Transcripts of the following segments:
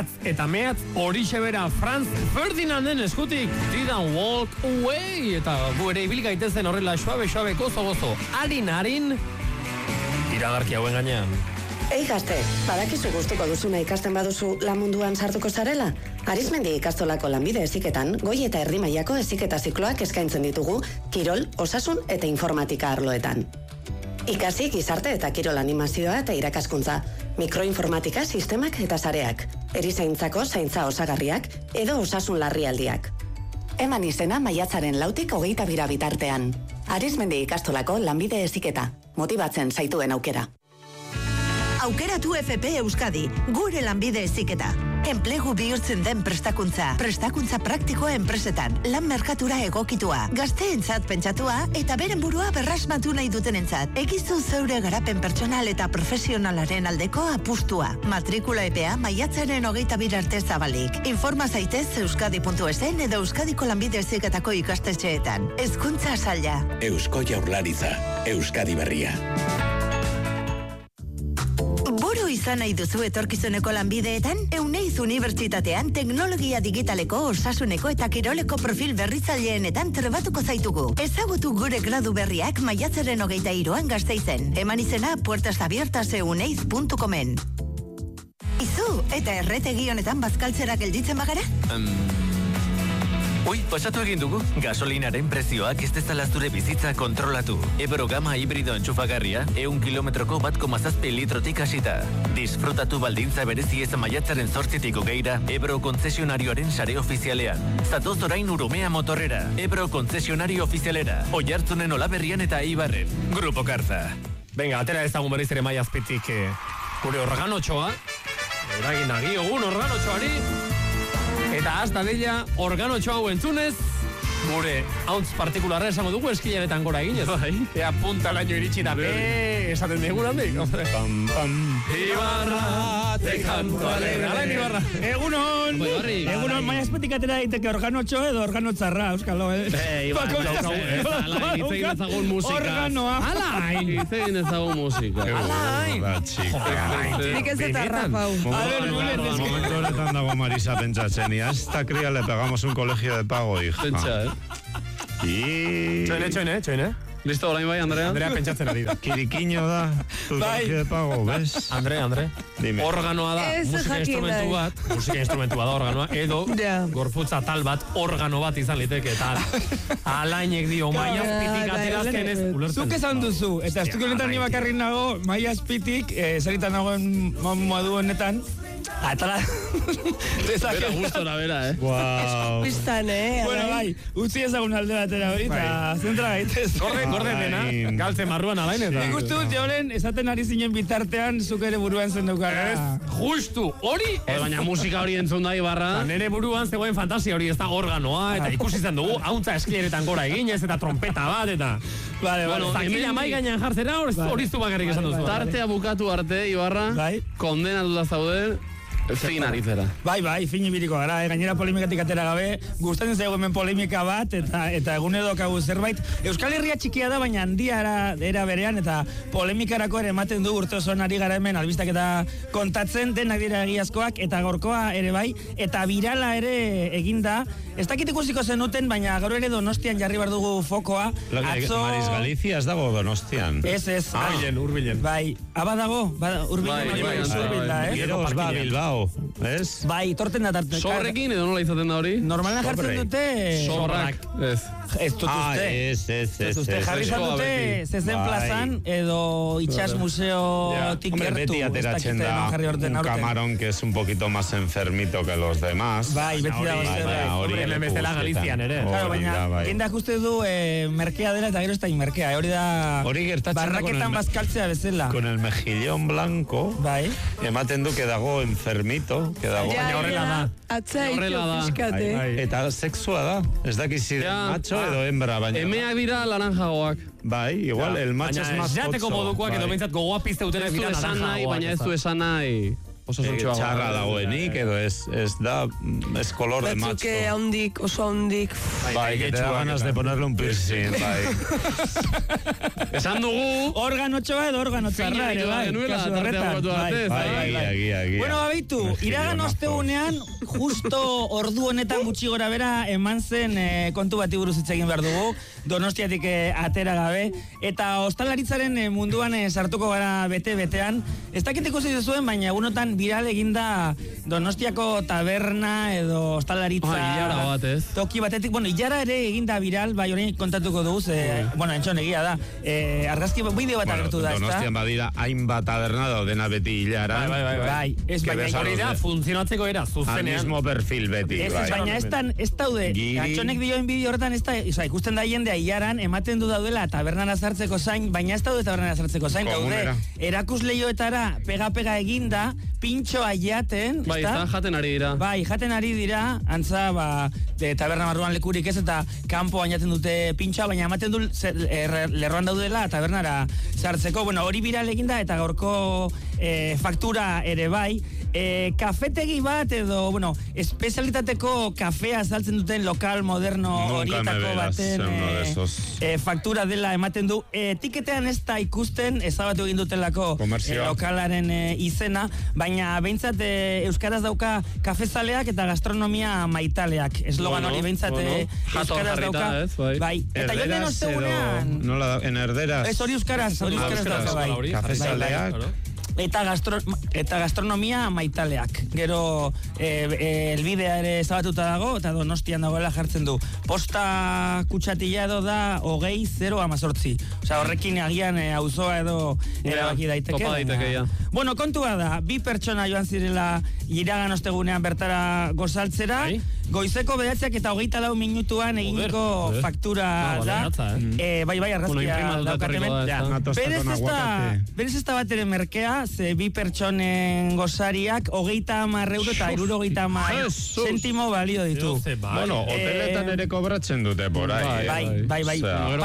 gatz eta mehatz horixe bera Franz Ferdinanden eskutik Didn't Walk Away eta gu ere ibil gaitezen horrela suabe gozo harin iragarki hauen gainean. Ei gazte, badakizu gustuko duzuna ikasten baduzu lan munduan sartuko zarela? Arizmendi ikastolako lanbide heziketan, goi eta erdi mailako heziketa zikloak eskaintzen ditugu, kirol, osasun eta informatika arloetan. Ikasi gizarte eta kirol animazioa eta irakaskuntza, mikroinformatika sistemak eta sareak, erizaintzako zaintza osagarriak edo osasun larrialdiak. Eman izena maiatzaren 4 til 22 bitartean. Arizmendi ikastolako lanbide heziketa, motibatzen zaituen aukera. Aukeratu FP Euskadi, gure lanbide heziketa. Enplegu bihurtzen den prestakuntza praktikoa enpresetan, lan merkatura egokitua, gazteentzat pentsatua eta beren burua berrasmatu nahi dutenentzat. Egizu zeure garapen pertsonal eta profesionalaren aldeko apustua. Matrikula epea maiatzaren 22 arte zabalik. Informa zaitez euskadi.esen edo Euskadiko lanbide heziketako ikastetxeetan. Hezkuntza saila. Eusko Jaurlaritza, Euskadi berria. Buru izan nahi duzu etorkizuneko lanbideetan? Euneiz Unibertsitatean teknologia digitaleko, osasuneko eta kiroleko profil berritzaileenetan trebatuko zaitugu. Ezagutu gure gradu berriak maiatzaren 23an Gasteizen. Eman izena puertasabiertaseuneiz.comen. Izu, eta erretegi honetan bazkaltzera gelditzen bagara? Ui, pasatu egin dugu. Gasolinaren prezioak ez dezala zure bizitza kontrolatu. Ebro Gama hibrido entxufagarria, 100 kilometroko 1,7 litrotik hasita. Disfrutatu baldintza berezi ez maiatzaren 8tik 20 Ebro konzesionarioaren sare ofizialean. Zatoz orain Urumea motorrera. Ebro konzesionario ofizialera. Oiartzunen Olaberrian eta Eibarren. Grupo Karza. Venga, atera ezagun berriz ere maiazpitik gure organotxoa. Eragin agiogun organotxoari. Eta hasta dela organotxo hau entzunez, gure hauntz partikularra esango dugu eskilaretan gora eginez. Ea punta laino iritsi da, esaten digun handik. Pam, pam. Ibarra, te canto alegre. Alain Ibarra. Egunon, maiazpetik atera daiteke organotxo edo organotzarra, euskalo, Alain, itzegin ezagun musika. Organoa. Alain. Itzegin ezagun musika. Alain. Nik ez eta Rafau. Momentu horretan dago Marisa pentsatzen, y a esta cría le pegamos un colegio de pago, hija. Pentsa, Txoine. Listo, orain bai, Andrea? Andrea pentsatzen ari da. Kirikiño da, tu colegio de pago, ¿ves? Andre. Dime. Organoa da, musika instrumentu bat da organoa, edo gorputza tal bat, organo bat izan liteke, eta Alainek dio, maiazpitik aterazken ez ulertzen. Zuk esan duzu, eta estuko honetan ni bakarrik nago, maiazpitik, zaritan nagoen modu honetan, atala... Bera gustora, bera, Wow. Pistan, Bueno, bai, utzi ezagun alde batera hori, eta zentra gaitez. Gorde dena, galtze marruan Alain eta. Nik uste dut, jolen, esaten ari zinen bitartean, zuk ere buruan zen daukara. Justu, hori? Baina musika hori entzun da, Ibarra. Nere buruan zegoen fantasia hori, ez da organoa, eta ikusi zen dugu, hauntza eskileretan gora eginez, eta trompeta bat, eta... Zakila mai gainean jartzera, hori zu bakarrik esan duzu. Tartea bukatu arte, Ibarra, kondenatuta zaude, fin aritzera. Bai, fin ibiriko gara, gainera polemikatik atera gabe, gustatzen zaigu hemen polemika bat, eta egun edo kagu zerbait. Euskal Herria txikia da, baina handia era berean, eta polemikarako ere ematen du urte osoan ari gara hemen albistak eta kontatzen, denak dira egiazkoak, eta gorkoa ere bai, eta birala ere eginda. Ez dakit ikusiko zenuten, baina gaur ere Donostian jarri behar dugu fokoa. Maris Galizia ez dago Donostian. Ez. Urbilen. Bai, dago, urbilen Gero ez ba Bilbao, ez? Bai, torten da tarte. Sorrekin edo nola izaten da hori? Normalan jartzen dute... Sorrak. Ez dut uste. Ez. Jarri izan dute zezen plazan edo itxas museotik gertu. Beti ateratzen da un camarón que es un poquito más enfermito que los demás. Bai, beti dago hori bezala Galizian ere. Claro, baina jendak uste du merkea dela eta gero ez da merkea. Hori da barraketan bazkaltzea bezala. Con el mejillón blanco, ematen du que dago enfermito, que dago... Baina horrela da. Horrela da. Eta sexua da. Ez dakiz macho edo hembra, baina... Emeak dira laranjagoak. Bai, igual, el macho es más jateko modukoak edo bentsat gogoa pizte utenez dira naranjagoak. Baina ez du esan nahi... osasuntxoagoa. Txarra dagoenik, edo ez da, ez color de macho. Batzuke handik, oso handik. Bai, que te da ganas de ponerle un piercing, bai. Esan dugu... Organotxoa edo organotxarra ere, bai. Kasu horretan. Bai. Bueno, babitu, iragan ostegunean, justo ordu honetan gutxi gora bera, eman zen kontu bati buruz hitz egin behar dugu, Donostiatik atera gabe, eta ostalaritzaren munduan sartuko gara bete-betean. Ez dakit ikusi duzuen, baina egunotan viral eginda Donostiako taberna edo ostalaritza... Ilara bat, ez? Toki batetik, bueno, ilara ere eginda viral, bai orain kontatuko dugu, bueno, entxon egia da, argazki bideo bat agertu da, ezta? Donostian badira hainbat taberna daudena beti hilara. Bai, ez baina hori da, funtzionatzeko era, zuzenean. Al mismo perfil beti, bai. Baina ez daude, gantxonek dioen bideo horretan ez da, ikusten da jendea hilaran, ematen du daudela tabernara sartzeko zain, baina ez daude tabernara sartzeko zain, daude, erakusleioetara pega eginda, pintxoa jaten, bai, jaten ari dira. Bai, jaten ari dira, antza, taberna barruan lekurik ez, eta kanpoan jaten dute pintxoa, baina ematen du lerroan daudela tabernara sartzeko. Bueno, hori viral eginda, eta gaurko faktura ere bai. Kafetegi bat edo, bueno, espezialitateko kafea saltzen duten lokal moderno horietako baten faktura dela ematen du. Etiketean ez da ikusten, ezabatu egin dutelako lokalaren izena, baina behintzat euskaraz dauka kafezaleak eta gastronomia maitaleak. Eslogan hori behintzat euskaraz dauka. Bai, eta joan ostegunean... Nola, en erderaz. Ez hori euskaraz dauka, bai. Kafezaleak. Eta gastronomia maitaleak. Gero elbidea ere ezabatuta dago, eta Donostian dagoela jartzen du. Posta kutsatila edo da 20-0-18. Osea, horrekin agian auzoa edo erabaki daiteke. Topa daiteke, ja. Bueno, kontua da, 2 pertsona joan zirela iragan ostegunean bertara gozaltzera. Goizeko 9 eta 24 minutuan eginiko faktura da. Bai, argazkia daukatemen. Berez ez da bat ere merkea, ze 2 pertsonen gozariak 30 euro eta 70 zentimo balio ditu. Bueno, hoteletan ere kobratzen dute, por ahí. Bai.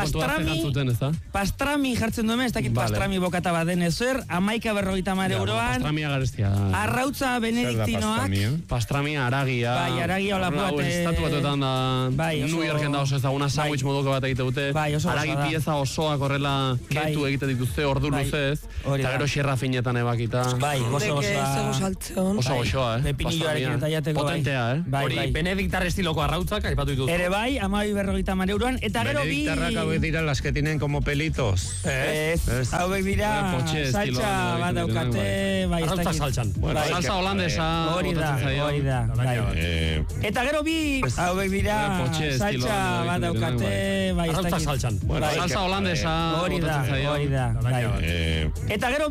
Pastrami jartzen duen, ez dakit pastrami bokata bat den ezer, 11,50 euroan. Pastrami agarestia. Arrautza benediktinoak. Pastrami aragia. Bai, aragia hola puate. Estatu batuetan da, New Yorken da oso ezaguna sandwich moduko bat egite dute. Aragi pieza osoak horrela ketu egite dituzte ordu luzez. Eta gero xerra finetan ebakita. Bai, oso gozoa, pepinilloarekin eta jateko. Potentea, hori benediktar estiloko arrautzak aipatu dituz. Ere bai, 12,50 euroan. Eta gero bi... Benediktarrak hauek dira las que tienen como pelitos. Hauek dira saltsa bat daukate. Arrautza saltsan. Salsa holandesa. Hori da. Eta gero bi hauek dira saltsa bat daukate. Arrautza saltsan. Salsa holandesa. Hori da. Eta gero